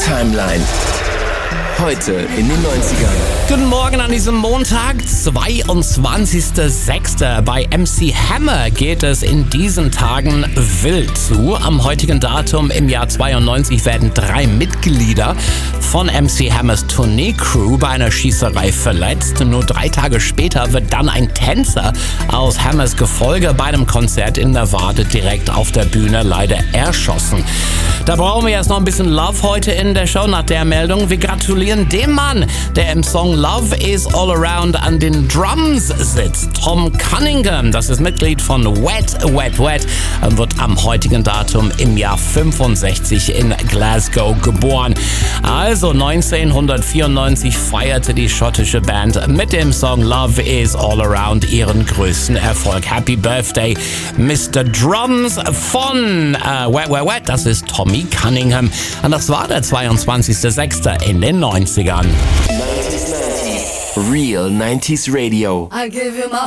Timeline. Heute in den 90ern. Guten Morgen an diesem Montag, 22.06. Bei MC Hammer geht es in diesen Tagen wild zu. Am heutigen Datum im Jahr 92 werden 3 Mitglieder von MC Hammers Tournee-Crew bei einer Schießerei verletzt. Nur 3 Tage später wird dann ein Tänzer aus Hammers Gefolge bei einem Konzert in Nevada direkt auf der Bühne leider erschossen. Da brauchen wir erst noch ein bisschen Love heute in der Show nach der Meldung. Wir gratulieren dem Mann, der im Song Love is All Around an den Drums sitzt. Tom Cunningham, das ist Mitglied von Wet, Wet, Wet, wird am heutigen Datum im Jahr 65 in Glasgow geboren. Also 1994 feierte die schottische Band mit dem Song Love is All Around ihren größten Erfolg. Happy Birthday, Mr. Drums von Wet, Wet, Wet. Das ist Tommy Cunningham. Und das war der 22.06. in den 90ern. 90s. Real 90s Radio. I give you my